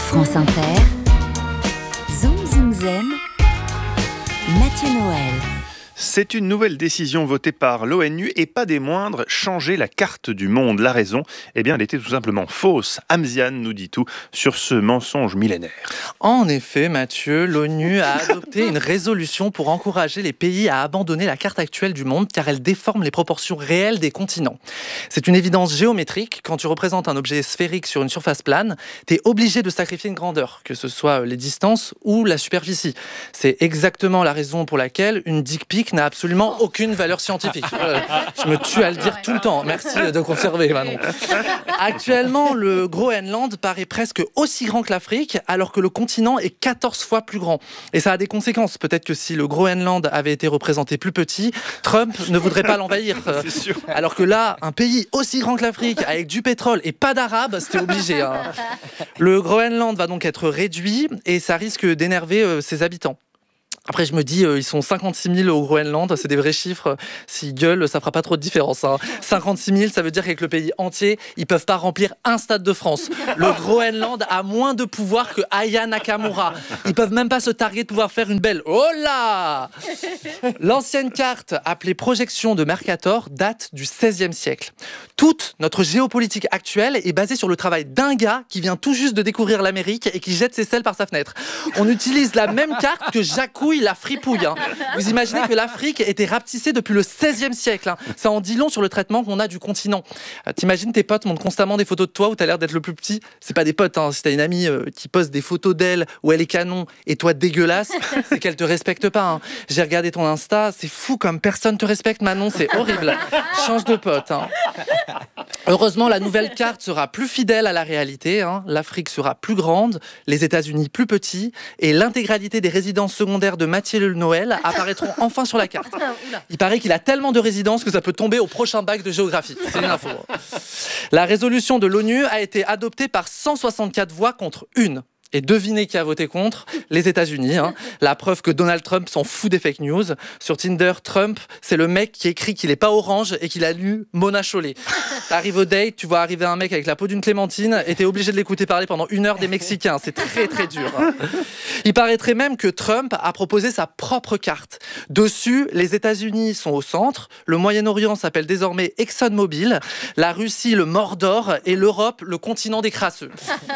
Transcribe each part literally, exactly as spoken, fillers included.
France Inter, Zoom Zoom Zen, Mathieu Noël. C'est une nouvelle décision votée par l'ONU et pas des moindres, changer la carte du monde. La raison, eh bien, elle était tout simplement fausse. Amziane nous dit tout sur ce mensonge millénaire. En effet, Mathieu, l'ONU a adopté une résolution pour encourager les pays à abandonner la carte actuelle du monde car elle déforme les proportions réelles des continents. C'est une évidence géométrique. Quand tu représentes un objet sphérique sur une surface plane, tu es obligé de sacrifier une grandeur, que ce soit les distances ou la superficie. C'est exactement la raison pour laquelle une dick pic n'a absolument aucune valeur scientifique. Euh, je me tue à le dire tout le temps. Merci de conserver, Manon. Actuellement, le Groenland paraît presque aussi grand que l'Afrique, alors que le continent est quatorze fois plus grand. Et ça a des conséquences. Peut-être que si le Groenland avait été représenté plus petit, Trump ne voudrait pas l'envahir. Euh, C'est sûr. alors que là, un pays aussi grand que l'Afrique, avec du pétrole et pas d'Arabes, c'était obligé. Hein. Le Groenland va donc être réduit et ça risque d'énerver euh, ses habitants. Après, je me dis, euh, ils sont cinquante-six mille au Groenland, c'est des vrais chiffres. S'ils gueulent, ça fera pas trop de différence. Hein. cinquante-six mille, ça veut dire qu'avec le pays entier, ils peuvent pas remplir un stade de France. Le Groenland a moins de pouvoir que Aya Nakamura. Ils peuvent même pas se targuer de pouvoir faire une belle. Oh là! L'ancienne carte, appelée projection de Mercator, date du seizième siècle. Toute notre géopolitique actuelle est basée sur le travail d'un gars qui vient tout juste de découvrir l'Amérique et qui jette ses selles par sa fenêtre. On utilise la même carte que Jacouille la fripouille. Hein. Vous imaginez que l'Afrique était rapetissée depuis le seizième siècle. Hein. Ça en dit long sur le traitement qu'on a du continent. Euh, t'imagines tes potes montrent constamment des photos de toi où t'as l'air d'être le plus petit. C'est pas des potes. Hein. Si t'as une amie euh, qui poste des photos d'elle où elle est canon et toi dégueulasse, c'est qu'elle te respecte pas. Hein. J'ai regardé ton Insta, c'est fou comme personne te respecte, Manon. C'est horrible. Change de pote. Hein. Heureusement, la nouvelle carte sera plus fidèle à la réalité. Hein. L'Afrique sera plus grande, les États-Unis plus petits et l'intégralité des résidences secondaires de Mathieu Noël apparaîtront enfin sur la carte. Il paraît qu'il a tellement de résidences que ça peut tomber au prochain bac de géographie. C'est une info. La résolution de l'ONU a été adoptée par cent soixante-quatre voix contre une. Et devinez qui a voté contre? Les États-Unis. Hein. La preuve que Donald Trump s'en fout des fake news. Sur Tinder, Trump, c'est le mec qui écrit qu'il est pas orange et qu'il a lu Mona Chollet. T'arrives au date, tu vois arriver un mec avec la peau d'une clémentine et t'es obligé de l'écouter parler pendant une heure des Mexicains. C'est très très dur. Hein. Il paraîtrait même que Trump a proposé sa propre carte. Dessus, les États-Unis sont au centre, le Moyen-Orient s'appelle désormais ExxonMobil, la Russie le Mordor et l'Europe le continent des crasseux.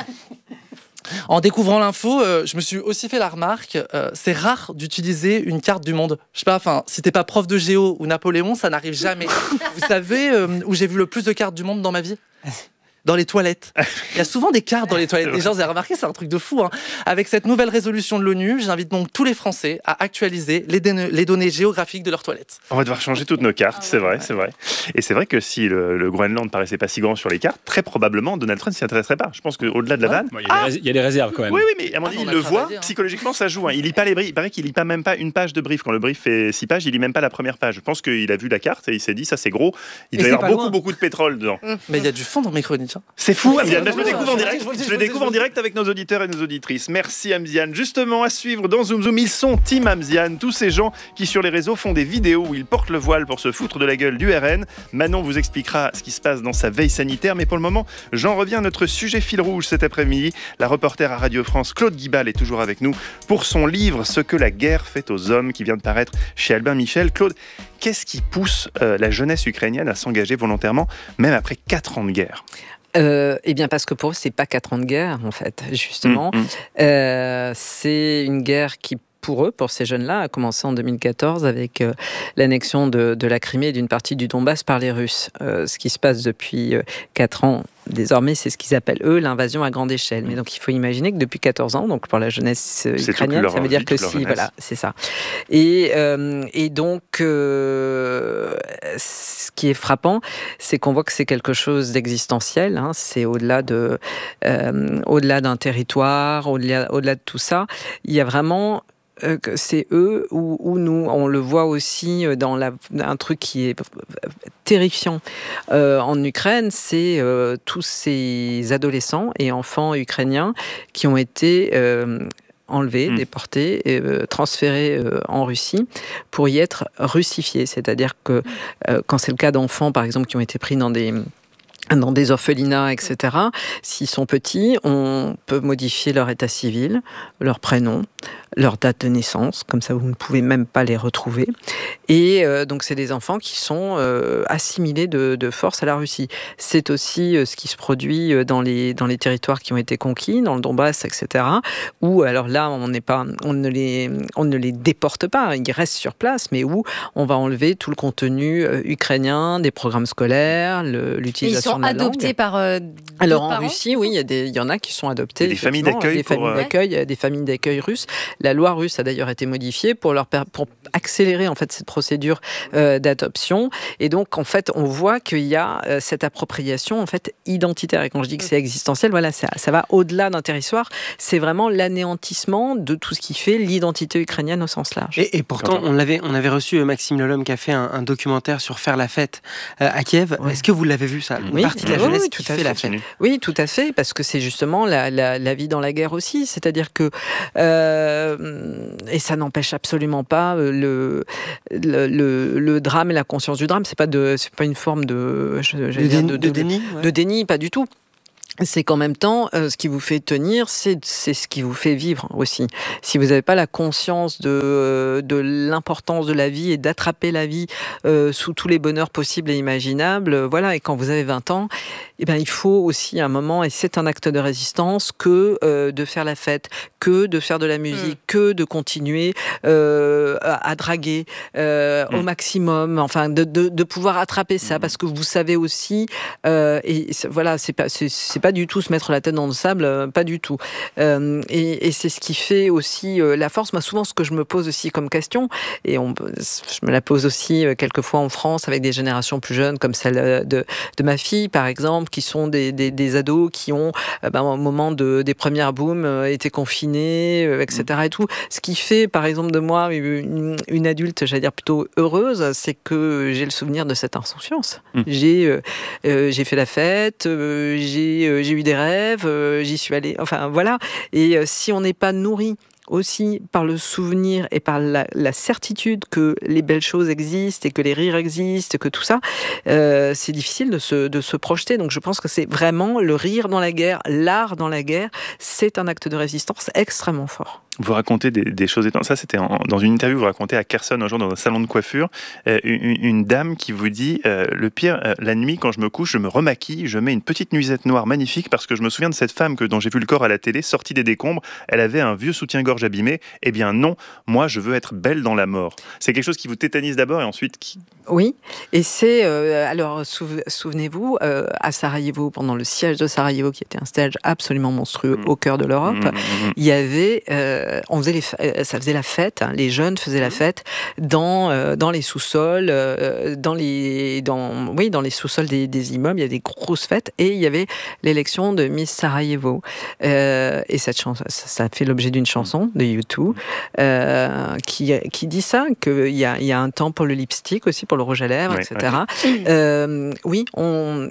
En découvrant l'info, euh, je me suis aussi fait la remarque, euh, c'est rare d'utiliser une carte du monde. Je sais pas, enfin, si t'es pas prof de géo ou Napoléon, ça n'arrive jamais. Vous savez euh, où j'ai vu le plus de cartes du monde dans ma vie ? Dans les toilettes. Il y a souvent des cartes dans les toilettes. Les gens, vous avez remarqué, c'est un truc de fou. Hein. Avec cette nouvelle résolution de l'ONU, j'invite donc tous les Français à actualiser les, dé- les données géographiques de leurs toilettes. On va devoir changer toutes nos cartes, c'est vrai, c'est vrai. Et c'est vrai que si le, le Groenland paraissait pas si grand sur les cartes, très probablement Donald Trump s'y intéresserait pas. Je pense qu'au-delà de la vanne... Bon, il y a des rés- il y a des réserves quand même. Oui, oui, mais à mon Ah, avis, on il a le travaillé, voit, hein. psychologiquement, ça joue. Hein. Il lit pas les briefs. Il paraît qu'il lit pas même pas une page de brief. Quand le brief fait six pages, il lit même pas la première page. Je pense qu'il a vu la carte et il s'est dit, ça c'est gros. Il doit y c'est avoir pas beaucoup, loin. beaucoup de pétrole dedans. Mais il y a du fond dans mes chroniques. Hein. C'est fou, Amziane. Je le vrai, découvre en je direct. vous le dis, Je je le vous le dis, découvre je en vous le dis. direct avec nos auditeurs et nos auditrices. Merci, Amziane. Justement, à suivre dans Zoom Zoom, ils sont Team Amziane. Tous ces gens qui, sur les réseaux, font des vidéos où ils portent le voile pour se foutre de la gueule du R N. Manon vous expliquera ce qui se passe dans sa veille sanitaire. Mais pour le moment, j'en reviens à notre sujet fil rouge cet après-midi. La reporter à Radio France, Claude Guibal, est toujours avec nous pour son livre « Ce que la guerre fait aux hommes » qui vient de paraître chez Albin Michel. Claude, qu'est-ce qui pousse euh, la jeunesse ukrainienne à s'engager volontairement, même après quatre ans de guerre ? Euh, eh bien, parce que pour eux, c'est pas quatre ans de guerre, en fait, justement. Mmh, mmh. Euh, c'est une guerre qui, pour eux, pour ces jeunes-là, a commencé en deux mille quatorze avec euh, l'annexion de, de la Crimée et d'une partie du Donbass par les Russes. Euh, ce qui se passe depuis euh, quatre ans, désormais, c'est ce qu'ils appellent, eux, l'invasion à grande échelle. Mais donc, il faut imaginer que depuis quatorze ans, donc pour la jeunesse euh, C'est toute ukrainienne, leur ça veut vie, dire que toute leur si, jeunesse. voilà, c'est ça. Et, euh, et donc, euh, ce qui est frappant, c'est qu'on voit que c'est quelque chose d'existentiel. Hein, c'est au-delà de, euh, au-delà d'un territoire, au-delà, au-delà de tout ça. Il y a vraiment euh, que c'est eux ou, ou nous. On le voit aussi dans la, un truc qui est terrifiant euh, en Ukraine, c'est euh, tous ces adolescents et enfants ukrainiens qui ont été euh, enlevés, mmh. déportés, et, euh, transférés euh, en Russie pour y être russifiés. C'est-à-dire que euh, quand c'est le cas d'enfants, par exemple, qui ont été pris dans des dans des orphelinats, et cetera. S'ils sont petits, on peut modifier leur état civil, leur prénom, leur date de naissance, comme ça vous ne pouvez même pas les retrouver. Et euh, donc c'est des enfants qui sont euh, assimilés de, de force à la Russie. C'est aussi euh, ce qui se produit dans les, dans les territoires qui ont été conquis, dans le Donbass, et cetera. Où alors là, on, n'est pas, on, ne les, on ne les déporte pas, ils restent sur place, mais où on va enlever tout le contenu euh, ukrainien, des programmes scolaires, le, l'utilisation de la langue. Ils sont adoptés par euh, Alors en parents, Russie, oui, il y, a des, il y en a qui sont adoptés. Des familles d'accueil des pour, familles euh... d'accueil, des familles d'accueil russes. La loi russe a d'ailleurs été modifiée pour leur pour accélérer en fait cette procédure euh, d'adoption. Et donc en fait, on voit qu'il y a euh, cette appropriation en fait identitaire. Et quand je dis que c'est existentiel, voilà, ça, ça va au-delà d'un territoire. C'est vraiment l'anéantissement de tout ce qui fait l'identité ukrainienne au sens large. Et, et pourtant, on l'avait, on avait reçu Maxime Lelhomme qui a fait un, un documentaire sur faire la fête euh, à Kiev. Ouais. Est-ce que vous l'avez vu ça? Une oui, partie de la oui, jeunesse oui, qui tout à fait fait. la fête. Oui, tout à fait, parce que c'est justement la, la, la vie dans la guerre aussi. C'est-à-dire que euh, et ça n'empêche absolument pas le, le, le, le drame et la conscience du drame. C'est pas de, c'est pas une forme de, je, de, dé- de, de, de déni, ouais. de déni, pas du tout. C'est qu'en même temps, euh, ce qui vous fait tenir, c'est, c'est ce qui vous fait vivre aussi. Si vous n'avez pas la conscience de, euh, de l'importance de la vie et d'attraper la vie euh, sous tous les bonheurs possibles et imaginables, euh, voilà. Et quand vous avez vingt ans, eh ben, il faut aussi un moment, et c'est un acte de résistance, que euh, de faire la fête, que de faire de la musique, mmh. que de continuer euh, à, à draguer euh, mmh. au maximum, enfin, de, de, de pouvoir attraper ça, mmh. parce que vous savez aussi, euh, et c'est, voilà, c'est pas, c'est, c'est pas du tout se mettre la tête dans le sable, euh, pas du tout. Euh, et, et c'est ce qui fait aussi euh, la force. Moi, souvent, ce que je me pose aussi comme question, et on, je me la pose aussi euh, quelquefois en France avec des générations plus jeunes, comme celle de, de ma fille, par exemple, qui sont des, des, des ados qui ont, euh, ben, au moment de, des premières booms, euh, été confinés, euh, et cetera. Et tout. Ce qui fait, par exemple, de moi une, une adulte, j'allais dire plutôt heureuse, c'est que j'ai le souvenir de cette insouciance. Mmh. J'ai, euh, euh, j'ai fait la fête, euh, j'ai euh, j'ai eu des rêves, euh, j'y suis allée, enfin voilà. Et euh, si on n'est pas nourri aussi par le souvenir et par la, la certitude que les belles choses existent et que les rires existent, que tout ça, euh, c'est difficile de se, de se projeter. Donc je pense que c'est vraiment le rire dans la guerre, l'art dans la guerre, c'est un acte de résistance extrêmement fort. Vous racontez des, des choses étonnantes. Ça, c'était en, dans une interview, vous racontez à Kherson, un jour, dans un salon de coiffure, euh, une, une dame qui vous dit euh, le pire, euh, la nuit, quand je me couche, je me remaquille, je mets une petite nuisette noire magnifique parce que je me souviens de cette femme que, dont j'ai vu le corps à la télé, sortie des décombres. Elle avait un vieux soutien-gorge abîmé. Eh bien, non, moi, je veux être belle dans la mort. C'est quelque chose qui vous tétanise d'abord et ensuite qui. Oui, et c'est. Euh, alors, souvenez-vous, euh, à Sarajevo, pendant le siège de Sarajevo, qui était un siège absolument monstrueux mmh. au cœur de l'Europe, mmh, mmh. il y avait. Euh, on faisait les, ça faisait la fête, hein, les jeunes faisaient la fête dans, euh, dans les sous-sols, euh, dans, les, dans, oui, dans les sous-sols des, des immeubles, il y a des grosses fêtes, et il y avait l'élection de Miss Sarajevo. Euh, et cette chanson, ça, ça fait l'objet d'une chanson de U deux euh, qui, qui dit ça, qu'il y a, il y a un temps pour le lipstick aussi, pour le rouge à lèvres, ouais, et cetera. Ouais. Euh, oui, on...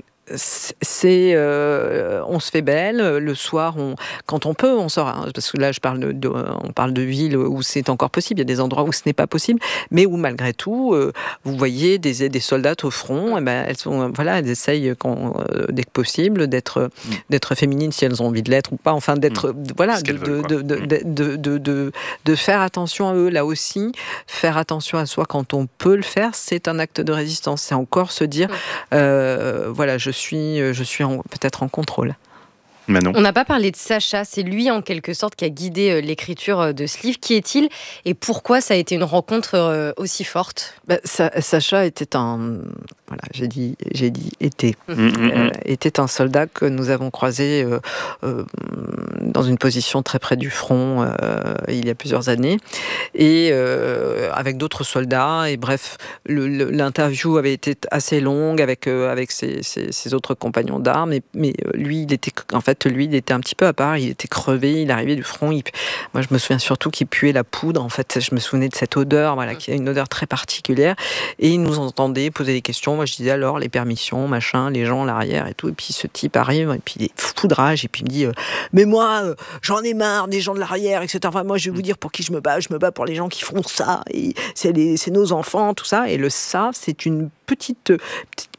C'est, euh, on se fait belle le soir, on, quand on peut, on sort. Hein, parce que là, je parle de, de, on parle de villes où c'est encore possible. Il y a des endroits où ce n'est pas possible, mais où malgré tout, euh, vous voyez des, des soldates au front. Et ben, elles sont, voilà, elles essayent quand, euh, dès que possible d'être, mmh. d'être féminines si elles ont envie de l'être ou pas. Enfin, d'être, mmh. voilà, de, veulent, de, de, de, de, de, de, de faire attention à eux. Là aussi, faire attention à soi quand on peut le faire, c'est un acte de résistance. C'est encore se dire, mmh. euh, voilà, je suis suis, je suis en, peut-être en contrôle. Manon. On n'a pas parlé de Sacha, c'est lui en quelque sorte qui a guidé l'écriture de ce livre. Qui est-il et pourquoi ça a été une rencontre aussi forte ? bah, Sa- Sacha était un, voilà, j'ai dit, j'ai dit était, mmh. euh, était un soldat que nous avons croisé euh, euh, dans une position très près du front euh, il y a plusieurs années, et euh, avec d'autres soldats. Et bref, le, le, l'interview avait été assez longue avec euh, avec ses, ses, ses autres compagnons d'armes, mais, mais lui, il était en fait lui, il était un petit peu à part, il était crevé, il arrivait du front. Il... Moi, je me souviens surtout qu'il puait la poudre. En fait, je me souvenais de cette odeur, voilà, qui a une odeur très particulière. Et il nous entendait poser des questions. Moi, je disais alors, les permissions, machin, les gens, l'arrière et tout. Et puis, ce type arrive, et puis il est foudrage, et puis il me dit euh, mais moi, euh, j'en ai marre des gens de l'arrière, et cetera. Enfin, moi, je vais vous dire pour qui je me bats. Je me bats pour les gens qui font ça. Et c'est, les, c'est nos enfants, tout ça. Et le ça, c'est une petite, petite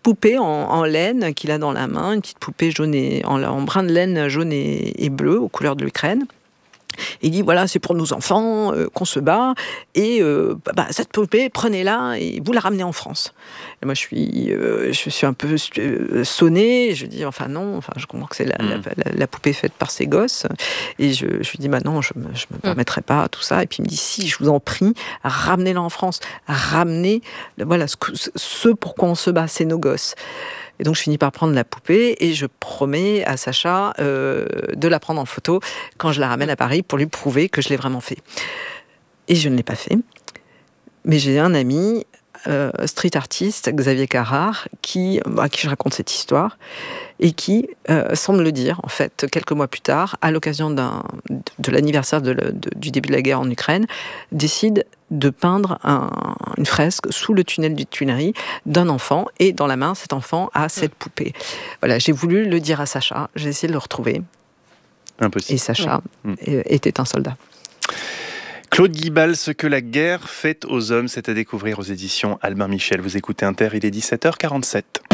poupée en, en laine qu'il a dans la main, une petite poupée jaune et, en, en brin de laine jaune et, et bleu, aux couleurs de l'Ukraine. Il dit voilà, c'est pour nos enfants euh, qu'on se bat et euh, bah, cette poupée, prenez-la et vous la ramenez en France. Et moi je suis, euh, je suis un peu euh, sonnée, je dis enfin non, enfin je comprends que c'est la, mmh. la, la, la poupée faite par ces gosses et je, je lui dis bah non, je me, je me permettrai pas tout ça. Et puis il me dit si, je vous en prie, ramenez-la en France, ramenez voilà ce, ce pourquoi on se bat, c'est nos gosses. Et donc, je finis par prendre la poupée et je promets à Sacha euh, de la prendre en photo quand je la ramène à Paris pour lui prouver que je l'ai vraiment fait. Et je ne l'ai pas fait. Mais j'ai un ami, euh, street artiste, Xavier Carrard, qui, à qui je raconte cette histoire et qui euh, semble le dire, en fait, quelques mois plus tard, à l'occasion d'un, de l'anniversaire de le, de, du début de la guerre en Ukraine, décide de peindre un, une fresque sous le tunnel du Tuileries d'un enfant, et dans la main, cet enfant a cette poupée. Voilà, j'ai voulu le dire à Sacha, j'ai essayé de le retrouver. Impossible. Et Sacha mmh. était un soldat. Claude Guibal, Ce que la guerre fait aux hommes, c'est à découvrir aux éditions Albin Michel. Vous écoutez Inter, il est dix-sept heures quarante-sept.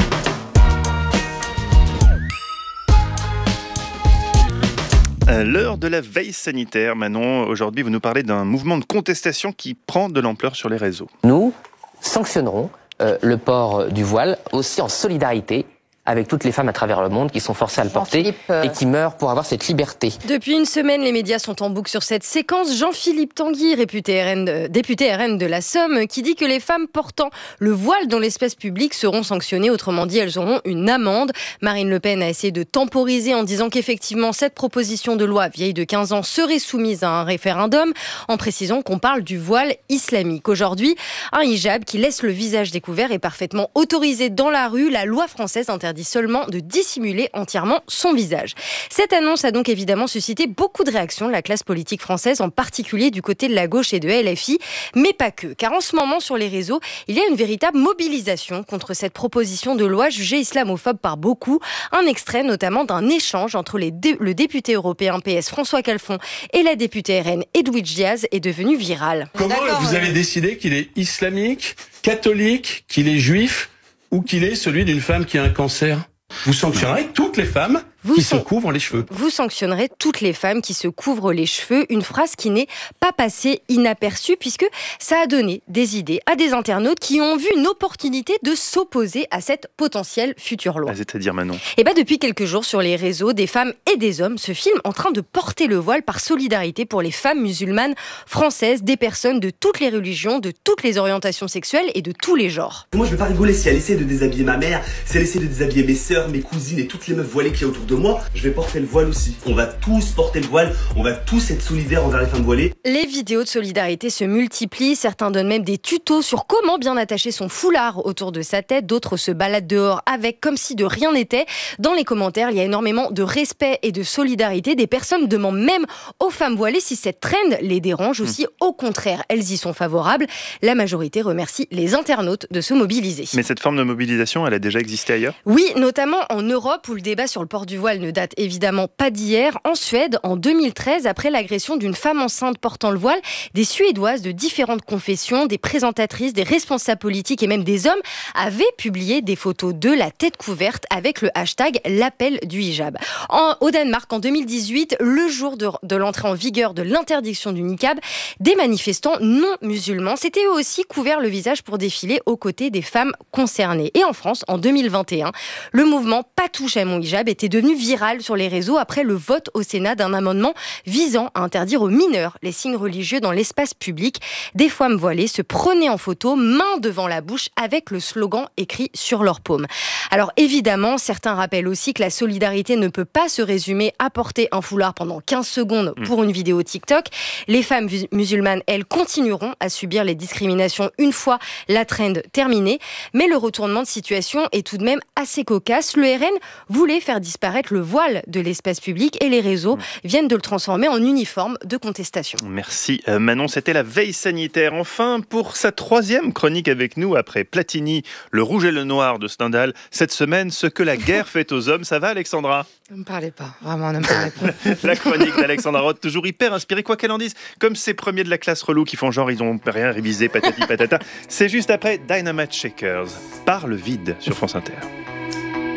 L'heure de la veille sanitaire. Manon, aujourd'hui, vous nous parlez d'un mouvement de contestation qui prend de l'ampleur sur les réseaux. Nous sanctionnerons euh, le port du voile, aussi en solidarité avec toutes les femmes à travers le monde qui sont forcées à le porter euh... et qui meurent pour avoir cette liberté. Depuis une semaine, les médias sont en boucle sur cette séquence. Jean-Philippe Tanguy, réputé R N de, député R N de la Somme, qui dit que les femmes portant le voile dans l'espace public seront sanctionnées. Autrement dit, elles auront une amende. Marine Le Pen a essayé de temporiser en disant qu'effectivement, cette proposition de loi vieille de quinze ans serait soumise à un référendum, en précisant qu'on parle du voile islamique. Aujourd'hui, un hijab qui laisse le visage découvert est parfaitement autorisé dans la rue. La loi française interdit seulement de dissimuler entièrement son visage. Cette annonce a donc évidemment suscité beaucoup de réactions de la classe politique française, en particulier du côté de la gauche et de L F I, mais pas que, car en ce moment sur les réseaux, il y a une véritable mobilisation contre cette proposition de loi jugée islamophobe par beaucoup. Un extrait notamment d'un échange entre les dé- le député européen P S François Calfon et la députée R N Edwidge Diaz est devenu viral. Comment vous avez décidé qu'il est islamique, catholique, qu'il est juif ou qu'il est celui d'une femme qui a un cancer? Vous sanctionnerez toutes les femmes Vous qui san- se couvrent les cheveux. Vous sanctionnerez toutes les femmes qui se couvrent les cheveux, une phrase qui n'est pas passée inaperçue puisque ça a donné des idées à des internautes qui ont vu une opportunité de s'opposer à cette potentielle future loi. Ah, c'est-à-dire Manon. Et bah depuis quelques jours sur les réseaux, des femmes et des hommes se filment en train de porter le voile par solidarité pour les femmes musulmanes françaises, des personnes de toutes les religions, de toutes les orientations sexuelles et de tous les genres. Moi je vais pas rigoler si elle essaie de déshabiller ma mère, si elle essaie de déshabiller mes sœurs, mes cousines et toutes les meufs voilées qu'il y a autour de moi, je vais porter le voile aussi. On va tous porter le voile, on va tous être solidaires envers les femmes voilées. Les vidéos de solidarité se multiplient, certains donnent même des tutos sur comment bien attacher son foulard autour de sa tête, d'autres se baladent dehors avec comme si de rien n'était. Dans les commentaires, il y a énormément de respect et de solidarité. Des personnes demandent même aux femmes voilées si cette trend les dérange ou si au contraire elles y sont favorables. La majorité remercie les internautes de se mobiliser. Mais cette forme de mobilisation, elle a déjà existé ailleurs ? Oui, notamment en Europe où le débat sur le port du voile ne date évidemment pas d'hier. En Suède, en deux mille treize, après l'agression d'une femme enceinte portant le voile, des Suédoises de différentes confessions, des présentatrices, des responsables politiques et même des hommes avaient publié des photos de la tête couverte avec le hashtag l'appel du hijab. En, au Danemark, en deux mille dix-huit, le jour de, de l'entrée en vigueur de l'interdiction du niqab, des manifestants non musulmans s'étaient eux aussi couverts le visage pour défiler aux côtés des femmes concernées. Et en France, en deux mille vingt et un, le mouvement Pas touche à mon hijab était devenu viral sur les réseaux après le vote au Sénat d'un amendement visant à interdire aux mineurs les signes religieux dans l'espace public. Des femmes voilées se prenaient en photo, main devant la bouche, avec le slogan écrit sur leur paume. Alors évidemment, certains rappellent aussi que la solidarité ne peut pas se résumer à porter un foulard pendant quinze secondes pour une vidéo TikTok. Les femmes musulmanes, elles, continueront à subir les discriminations une fois la trend terminée. Mais le retournement de situation est tout de même assez cocasse. Le R N voulait faire disparaître disparaître le voile de l'espace public et les réseaux viennent de le transformer en uniforme de contestation. Merci euh, Manon, c'était la veille sanitaire. Enfin, pour sa troisième chronique avec nous, après Platini, le rouge et le noir de Stendhal, cette semaine, ce que la guerre fait aux hommes. Ça va Alexandra ? Ne me parlez pas, vraiment ne me parlez pas. La chronique d'Alexandra Roth, toujours hyper inspirée, quoi qu'elle en dise. Comme ces premiers de la classe relou qui font genre ils ont rien révisé, patati patata. C'est juste après Dynamite Shakers, par le vide sur France Inter.